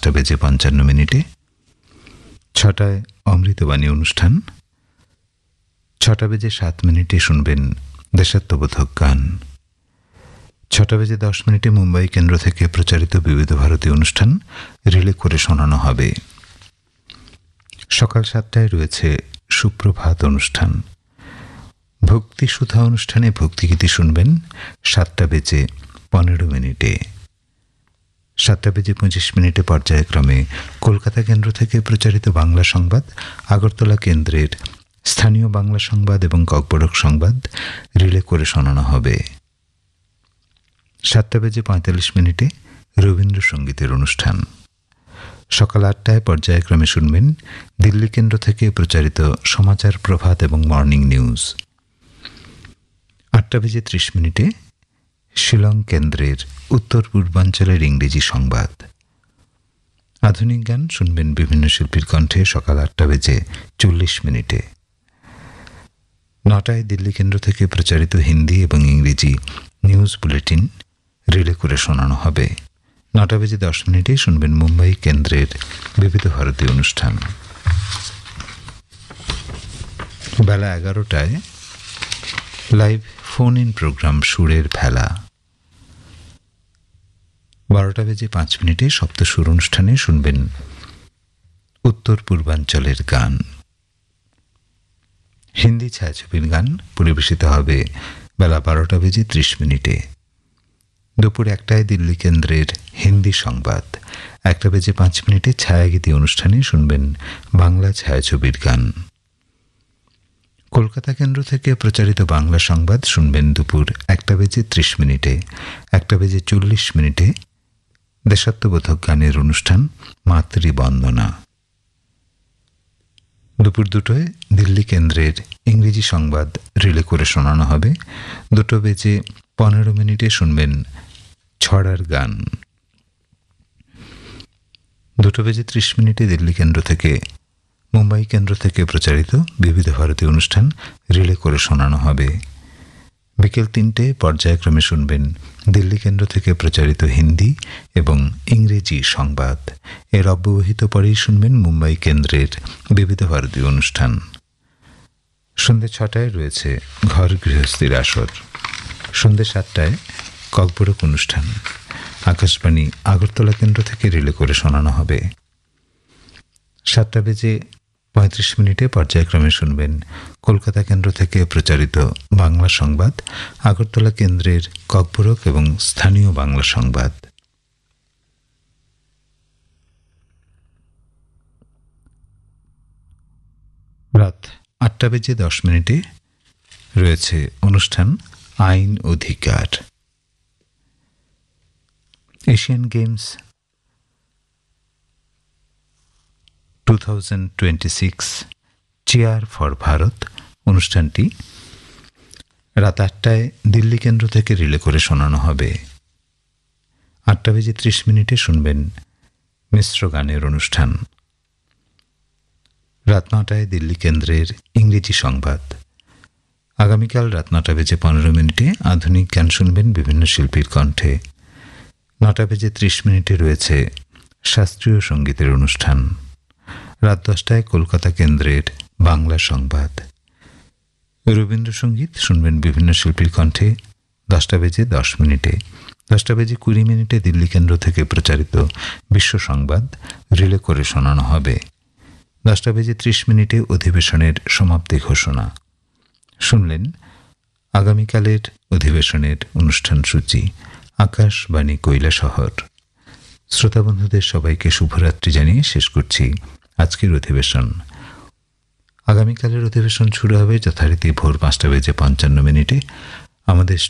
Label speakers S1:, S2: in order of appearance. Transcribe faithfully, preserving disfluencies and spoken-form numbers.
S1: পাঁচটা বেজে পঞ্চান্ন মিনিটে। ছটায় অমৃতবাণী অনুষ্ঠান। ছটা বেজে সাত মিনিটে শুনবেন দেশাত্মবোধক গান। ছটা বেজে দশ মিনিটে মুম্বাই কেন্দ্র থেকে প্রচারিত বিবিধ ভারতী অনুষ্ঠান রিলে করে শোনানো হবে। সকাল সাতটায় রয়েছে সুপ্রভাত অনুষ্ঠান। ভক্তি সুধা অনুষ্ঠানে ভক্তিগীতি শুনবেন সাতটা বেজে পনেরো মিনিটে। সাতটা বেজে পঁচিশ মিনিটে পর্যায়ক্রমে কলকাতা কেন্দ্র থেকে প্রচারিত বাংলা সংবাদ, আগরতলা কেন্দ্রের স্থানীয় বাংলা সংবাদ এবং ককবরক সংবাদ রিলে করে শোনানো হবে। সাতটা বেজে পঁয়তাল্লিশ মিনিটে রবীন্দ্রসঙ্গীতের অনুষ্ঠান। সকাল আটটায় পর্যায়ক্রমে শুনবেন দিল্লি কেন্দ্র থেকে প্রচারিত সমাচার প্রভাত এবং মর্নিং নিউজ। আটটা বেজে ত্রিশ মিনিটে শিলং কেন্দ্রের উত্তর পূর্বাঞ্চলের ইংরেজি সংবাদ। আধুনিক গান শুনবেন বিভিন্ন শিল্পীর কণ্ঠে সকাল আটটা বেজে চল্লিশ মিনিটে। নটায় দিল্লি কেন্দ্র থেকে প্রচারিত হিন্দি এবং ইংরেজি নিউজ বুলেটিন রিলে করে শোনানো হবে। নটা বেজে দশ মিনিটে শুনবেন মুম্বাই কেন্দ্রের বিবিধ ভারতী অনুষ্ঠান। বেলা এগারোটায় লাইভ ফোন ইন প্রোগ্রাম সুরের ভেলা। বারোটা বেজে পাঁচ মিনিটে সপ্তসুর অনুষ্ঠানে শুনবেন উত্তর পূর্বাঞ্চলের গান। হিন্দি ছায়াছবির গান পরিবেশিত হবে বেলা বারোটা বেজে ত্রিশ মিনিটে। দুপুর একটায় দিল্লি কেন্দ্রের হিন্দি সংবাদ। একটা বেজে পাঁচ মিনিটে ছায়াগীতি অনুষ্ঠানে শুনবেন বাংলা ছায়াছবির গান। কলকাতা কেন্দ্র থেকে প্রচারিত বাংলা সংবাদ শুনবেন দুপুর একটা বেজে ত্রিশ মিনিটে। একটা বেজে চল্লিশ মিনিটে দেশাত্মবোধক গানের অনুষ্ঠান মাতৃবন্দনা। দুপুর দুটোয় দিল্লি কেন্দ্রের ইংরেজি সংবাদ রিলে করে শোনানো হবে। দুটো বেজে পনেরো মিনিটে শুনবেন ছড়ার গান। দুটো বেজে ত্রিশ মিনিটে দিল্লি কেন্দ্র থেকে মুম্বাই কেন্দ্র থেকে প্রচারিত বিবিধ ভারতী অনুষ্ঠান রিলে করে শোনানো হবে। বিকেল তিনটে পর্যায়ক্রমে শুনবেন দিল্লি কেন্দ্র থেকে প্রচারিত হিন্দি এবং ইংরেজি সংবাদ। এর অব্যবহিত পরেই শুনবেন মুম্বাই কেন্দ্রের বিবিধ ভারতী অনুষ্ঠান। সন্ধ্যে ছটায় রয়েছে ঘর গৃহস্থীর আসর। সন্ধ্যে সাতটায় ককবরক অনুষ্ঠান আকাশবাণী আগরতলা কেন্দ্র থেকে রিলে করে শোনানো হবে। সাতটা বেজে পঁয়ত্রিশ মিনিটে পর্যায়ক্রমে শুনবেন কলকাতা কেন্দ্র থেকে প্রচারিত বাংলা সংবাদ, আগরতলা কেন্দ্রের ককবরক এবং স্থানীয় বাংলা সংবাদ। রাত আটটা বেজে দশ মিনিটে রয়েছে অনুষ্ঠান আইন অধিকার। Asian games two thousand twenty six chair for Bharat অনুষ্ঠানটি রাত আটটায় দিল্লি কেন্দ্র থেকে রিলে করে শোনানো হবে। আটটা বেজে ত্রিশ মিনিটে শুনবেন মিশ্র গানের অনুষ্ঠান। রাত নটায় দিল্লি কেন্দ্রের ইংরেজি সংবাদ। আগামীকাল রাত নটা বেজে পনেরো মিনিটে আধুনিক গান শুনবেন বিভিন্ন শিল্পীর কণ্ঠে। নটা বেজে ত্রিশ মিনিটে রয়েছে শাস্ত্রীয় সঙ্গীতের অনুষ্ঠান। রাত দশটায় কলকাতা কেন্দ্রের বাংলা সংবাদ। রবীন্দ্রসঙ্গীত শুনবেন বিভিন্ন শিল্পীর কণ্ঠে দশটা বেজে দশ মিনিটে। দশটা বেজে কুড়ি মিনিটে দিল্লি কেন্দ্র থেকে প্রচারিত বিশ্ব সংবাদ রিলে করে শোনানো হবে। দশটা বেজে ত্রিশ মিনিটে অধিবেশনের সমাপ্তি ঘোষণা। শুনলেন আগামীকালের অধিবেশনের অনুষ্ঠান সূচি আকাশবাণী কৈলাসহর। শ্রোতা বন্ধুদের সবাইকে শুভরাত্রি জানিয়ে শেষ করছি আজকের অধিবেশন। আগামীকালের অধিবেশন শুরু হবে যথারীতি ভোর পাঁচটা বেজে পঞ্চান্ন মিনিটে আমাদের